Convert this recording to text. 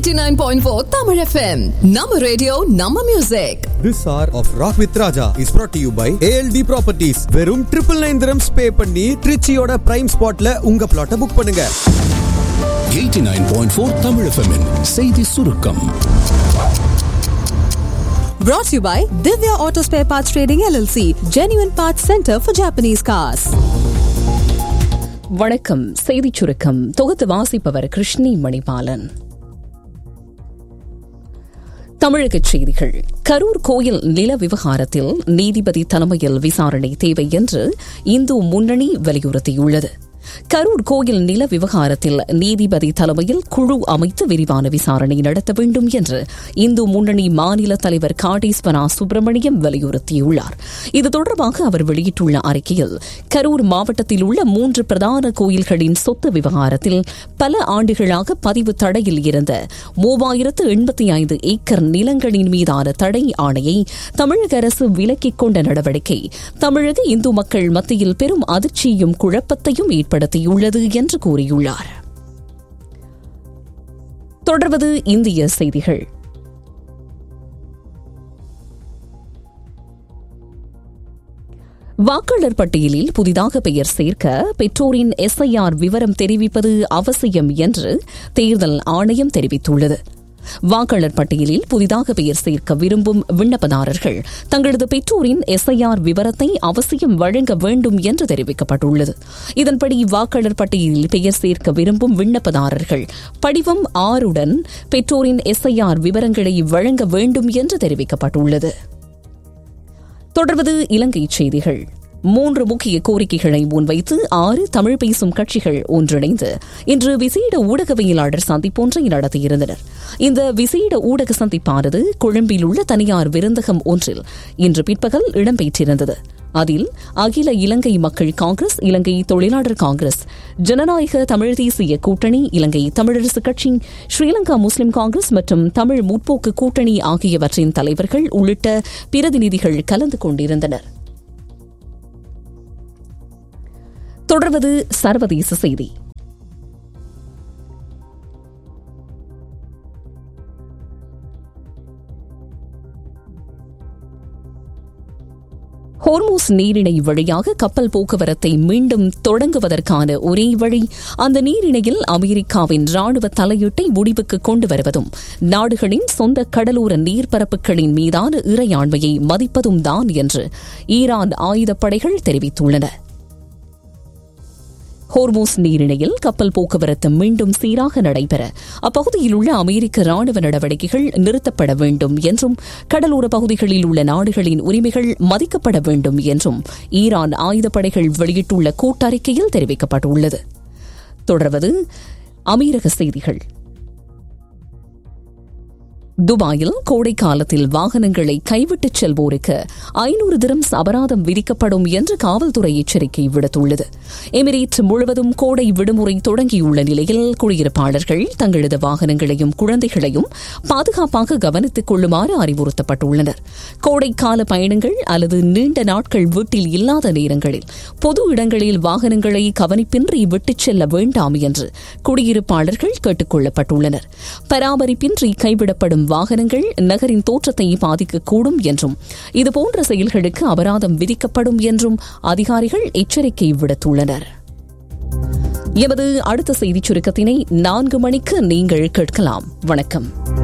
89.4 Tamil FM. Nama radio, Nama music. This hour of Rock with Raja is brought to you by ALD Properties. வெறும் 999 dirhams pay பண்ணி திருச்சியோட prime spotல உங்க plot book பண்ணுங்க. 89.4 Tamil FM செய்தி சுருக்கம். Brought to you by Divya Auto Spare Parts Trading LLC, Genuine Parts Center for Japanese Cars. வணக்கம். செய்திச் சுருக்கம் தொகுத்து வாசிப்பவர் கிருஷ்ணி மணிபாலன். தமிழகச் செய்திகள். கரூர் கோயில் நில விவகாரத்தில் நீதிபதி தலைமையில் விசாரணை தேவை என்று இந்து முன்னணி வலியுறுத்தியுள்ளது. கரூர் கோயில் நில விவகாரத்தில் நீதிபதி தலைமையில் குழு அமைத்து விரிவான விசாரணை நடத்த வேண்டும் என்று இந்து முன்னணி மாநில தலைவர் காடேஸ்வரா சுப்பிரமணியம் வலியுறுத்தியுள்ளார். இது தொடர்பாக அவர் வெளியிட்டுள்ள அறிக்கையில், கரூர் மாவட்டத்தில் உள்ள 3 பிரதான கோயில்களின் சொத்து விவகாரத்தில் பல ஆண்டுகளாக பதிவு தடையில் இருந்த 3085 ஏக்கர் நிலங்களின் மீதான தடை ஆணையை தமிழக அரசு விலக்கிக் கொண்ட நடவடிக்கை தமிழக இந்து மக்கள் மத்தியில் பெரும் அதிர்ச்சியையும் குழப்பத்தையும் ஏற்படுத்தியுள்ளது என்று கூறியுள்ளார். தொடர்வது இந்திய செய்திகள். வாக்காளர் பட்டியலில் புதிதாக பெயர் சேர்க்க பெற்றோரின் SIR விவரம் தெரிவிப்பது அவசியம் என்று தேர்தல் ஆணையம் தெரிவித்துள்ளது. வாக்காளர் பட்டியலில் புதிதாக பெயர் சேர்க்க விரும்பும் விண்ணப்பதாரர்கள் தங்களது பெற்றோரின் SIR விவரத்தை அவசியம் வழங்க வேண்டும் என்று தெரிவிக்கப்பட்டுள்ளது. இதன்படி வாக்காளர் பட்டியலில் பெயர் சேர்க்க விரும்பும் விண்ணப்பதாரர்கள் படிவம் 6 பெற்றோரின் SIR விவரங்களை வழங்க வேண்டும் என்று தெரிவிக்கப்பட்டுள்ளது. தொடர்வது இலங்கை செய்திகள். 3 முக்கிய கோரிக்கைகளை முன்வைத்து 6 தமிழ் பேசும் கட்சிகள் ஒன்றிணைந்து இன்று விசேட ஊடகவியலாளர் சந்திப்பொன்றை நடத்தியிருந்தனர். இந்த விசேட ஊடக சந்திப்பானது கொழும்பில் உள்ள தனியார் விருந்தகம் ஒன்றில் இன்று பிற்பகல் இடம்பெற்றிருந்தது. அதில் அகில இலங்கை மக்கள் காங்கிரஸ், இலங்கை தொழிலாளர் காங்கிரஸ், ஜனநாயக தமிழ் தேசிய கூட்டணி, இலங்கை தமிழரசு கட்சி, ஸ்ரீலங்கா முஸ்லிம் காங்கிரஸ் மற்றும் தமிழ் முற்போக்கு கூட்டணி ஆகியவற்றின் தலைவர்கள் உள்ளிட்ட பிரதிநிதிகள் கலந்து கொண்டிருந்தனர். தொடர்வது சர்வதேச செய்தி. ஹோர்மூஸ் நீரிணை வழியாக கப்பல் போக்குவரத்தை மீண்டும் தொடங்குவதற்கான ஒரே வழி அந்த நீரிணையில் அமெரிக்காவின் ராணுவ தலையீட்டை முடிவுக்கு கொண்டு வருவதும் நாடுகளின் சொந்த கடலோர நீர்ப்பரப்புகளின் மீதான இறையாண்மையை மதிப்பதும் தான் என்று ஈரான் ஆயுதப்படைகள் தெரிவித்துள்ளன. ஹோர்மூஸ் நீரிணையில் கப்பல் போக்குவரத்து மீண்டும் சீராக நடைபெற அப்பகுதியில் உள்ள அமெரிக்க ராணுவ நடவடிக்கைகள் நிறுத்தப்பட வேண்டும் என்றும் கடலோர பகுதிகளில் உள்ள நாடுகளின் உரிமைகள் மதிக்கப்பட வேண்டும் என்றும் ஈரான் ஆயுதப்படைகள் வெளியிட்டுள்ள கூட்டறிக்கையில் தெரிவிக்கப்பட்டுள்ளது. தொடர்வது அமீரக செய்திகள். துபாயில் கோடை காலத்தில் வாகனங்களை கைவிட்டுச் செல்வோருக்கு 500 dirhams அபராதம் விதிக்கப்படும் என்று காவல்துறை எச்சரிக்கை விடுத்துள்ளது. எமிரேட் முழுவதும் கோடை விடுமுறை தொடங்கியுள்ள நிலையில் குடியிருப்பாளர்கள் தங்களது வாகனங்களையும் குழந்தைகளையும் பாதுகாப்பாக கவனித்துக் கொள்ளுமாறு அறிவுறுத்தப்பட்டுள்ளனர். கோடைக்கால பயணங்கள் அல்லது நீண்ட நாட்கள் வீட்டில் இல்லாத நேரங்களில் பொது இடங்களில் வாகனங்களை கவனிப்பின்றி விட்டுச் செல்ல வேண்டாம் என்று குடியிருப்பாளர்கள் கேட்டுக் கொள்ளப்பட்டுள்ளனர். பராமரிப்பின்றி கைவிடப்படும் வாகனங்கள் நகரின் தோற்றத்தை பாதிக்கக்கூடும் என்றும் இதுபோன்ற செயல்களுக்கு அபராதம் விதிக்கப்படும் என்றும் அதிகாரிகள் எச்சரிக்கை விடுத்துள்ளனர். எமது அடுத்த செய்திச் சுருக்கத்தினை 4 மணிக்கு நீங்கள் கேட்கலாம். வணக்கம்.